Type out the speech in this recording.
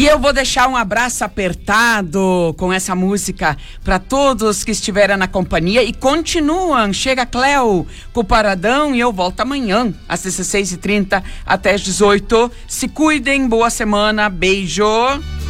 E eu vou deixar um abraço apertado com essa música para todos que estiveram na companhia e continuam. Chega Cléo com o Paradão e eu volto amanhã às 16h30 até às 18h. Se cuidem, boa semana, beijo.